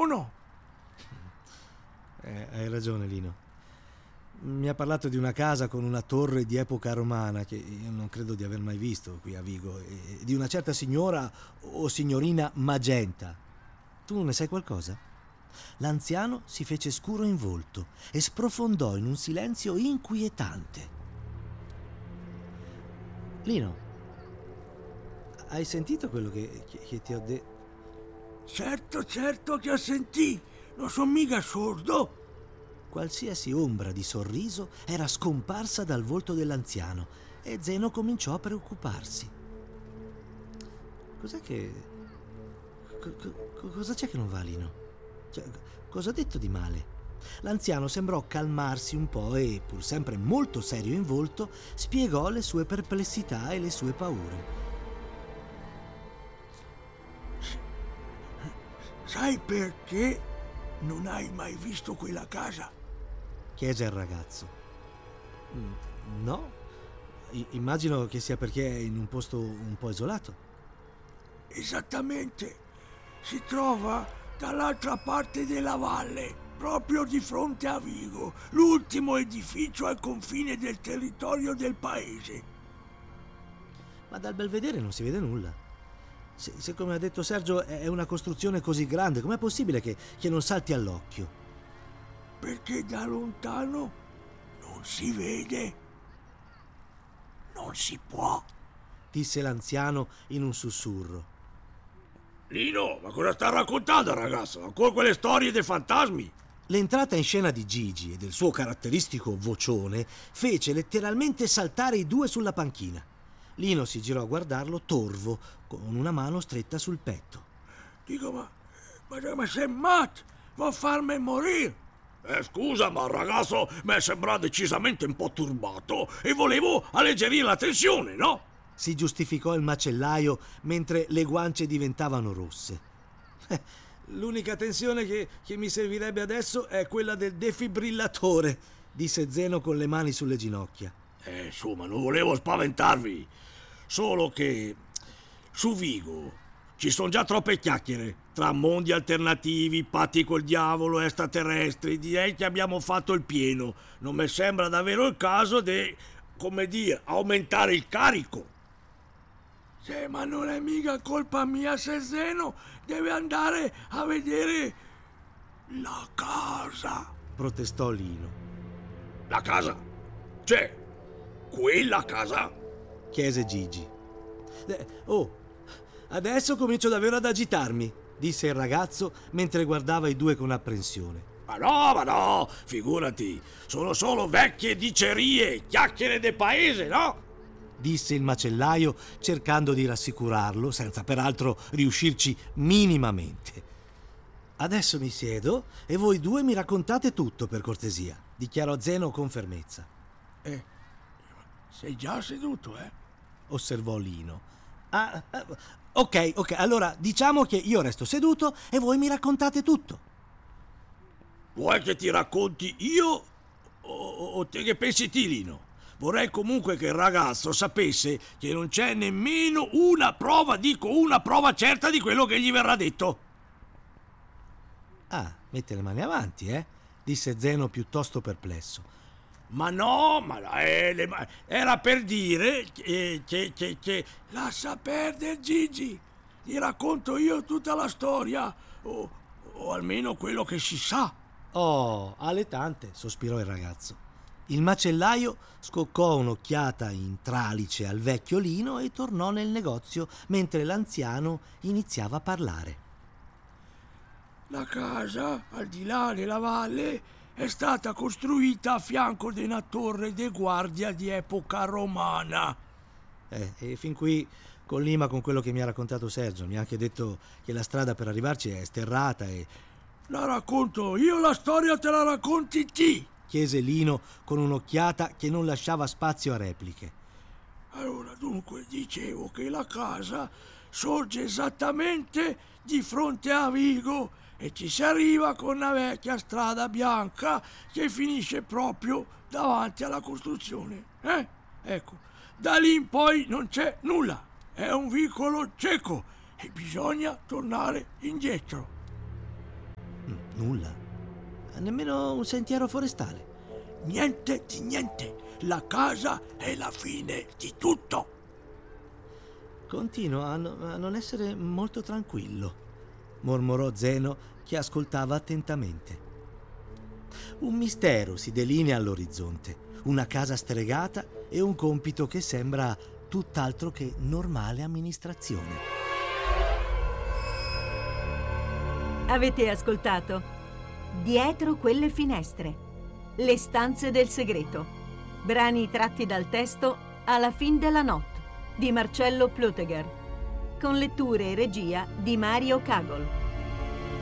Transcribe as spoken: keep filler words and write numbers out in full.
no? Eh, hai ragione, Lino. Mi ha parlato di una casa con una torre di epoca romana che io non credo di aver mai visto qui a Vigo, e di una certa signora o signorina Magenta. Tu ne sai qualcosa? L'anziano si fece scuro in volto e sprofondò in un silenzio inquietante. Lino, hai sentito quello che, che, che ti ho detto? Certo, certo che ho sentito. Non sono mica sordo. Qualsiasi ombra di sorriso era scomparsa dal volto dell'anziano e Zeno cominciò a preoccuparsi. Cos'è che... Co- co- cosa c'è che non va, Lino? Cioè, cosa ho detto di male? L'anziano sembrò calmarsi un po' e, pur sempre molto serio in volto, spiegò le sue perplessità e le sue paure. Sai perché non hai mai visto quella casa? Chiese il ragazzo. No, I- immagino che sia perché è in un posto un po' isolato. Esattamente. Si trova dall'altra parte della valle, proprio di fronte a Vigo, l'ultimo edificio al confine del territorio del paese. Ma dal belvedere non si vede nulla. Se, se come ha detto Sergio è una costruzione così grande, com'è possibile che, che non salti all'occhio? Perché da lontano non si vede. Non si può. Disse l'anziano in un sussurro. Lino, ma cosa sta raccontando, ragazzo? Ancora quelle storie dei fantasmi? L'entrata in scena di Gigi e del suo caratteristico vocione fece letteralmente saltare i due sulla panchina. Lino si girò a guardarlo torvo, con una mano stretta sul petto. Dico, ma... Ma, ma sei matto? Vuoi farmi morire? Eh, scusa, ma il ragazzo mi sembra decisamente un po' turbato e volevo alleggerire la tensione, no? Si giustificò il macellaio mentre le guance diventavano rosse. L'unica tensione che, che mi servirebbe adesso è quella del defibrillatore, disse Zeno con le mani sulle ginocchia. Eh, insomma, non volevo spaventarvi. Solo che su Vigo ci sono già troppe chiacchiere tra mondi alternativi, patti col diavolo, extraterrestri. Direi che abbiamo fatto il pieno. Non mi sembra davvero il caso di, come dire, aumentare il carico. Sì, ma non è mica colpa mia se Zeno deve andare a vedere la casa. Protestò Lino. La casa? Cioè, quella casa? Chiese Gigi. Eh, oh, adesso comincio davvero ad agitarmi, disse il ragazzo mentre guardava i due con apprensione. Ma no, ma no, figurati, sono solo vecchie dicerie, chiacchiere del paese, no? Disse il macellaio cercando di rassicurarlo, senza peraltro riuscirci minimamente. Adesso mi siedo e voi due mi raccontate tutto, per cortesia, dichiarò Zeno con fermezza. Eh, sei già seduto, eh? Osservò Lino. Ah, ok, ok, allora diciamo che io resto seduto e voi mi raccontate tutto. Vuoi che ti racconti io o, o te che pensi ti, Lino? Vorrei comunque che il ragazzo sapesse che non c'è nemmeno una prova, dico una prova certa di quello che gli verrà detto. Ah, mette le mani avanti, eh? Disse Zeno piuttosto perplesso. Ma no, ma eh, le, era per dire che, che, che, che... Lascia perdere, Gigi. Ti racconto io tutta la storia, o, o almeno quello che si sa. Oh, alle tante, sospirò il ragazzo. Il macellaio scoccò un'occhiata in tralice al vecchio Lino e tornò nel negozio mentre l'anziano iniziava a parlare. La casa, al di là della valle, è stata costruita a fianco di una torre di guardia di epoca romana. Eh, e fin qui collima con quello che mi ha raccontato Sergio. Mi ha anche detto che la strada per arrivarci è sterrata e... La racconto io la storia, te la racconti ti? Chiese Lino con un'occhiata che non lasciava spazio a repliche. Allora, dunque, dicevo che la casa sorge esattamente di fronte a Vigo e ci si arriva con una vecchia strada bianca che finisce proprio davanti alla costruzione. Eh? Ecco, da lì in poi non c'è nulla. È un vicolo cieco e bisogna tornare indietro. Nulla. Nemmeno un sentiero forestale. Niente di niente. La casa è la fine di tutto. Continuo a, no- a non essere molto tranquillo, mormorò Zeno, che ascoltava attentamente. Un mistero si delinea all'orizzonte, una casa stregata e un compito che sembra tutt'altro che normale amministrazione. Avete ascoltato Dietro quelle finestre, Le stanze del segreto, brani tratti dal testo Alla fin della notte di Marcello Ploteger, con letture e regia di Mario Cagol.